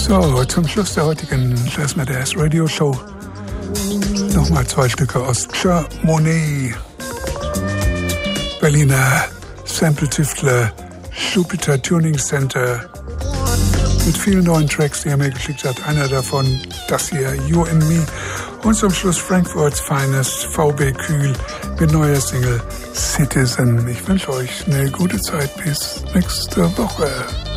So, zum Schluss der heutigen Klezmer Jazz Radio Show nochmal 2 Stücke aus Cha Monet, Berliner Sample-Tüftler, Jupiter Tuning Center, mit vielen neuen Tracks, die er mir geschickt hat. Einer davon, das hier, You and Me. Und zum Schluss Frankfurts Finest, VB Kühl, mit neuer Single Citizen. Ich wünsche euch eine gute Zeit. Bis nächste Woche.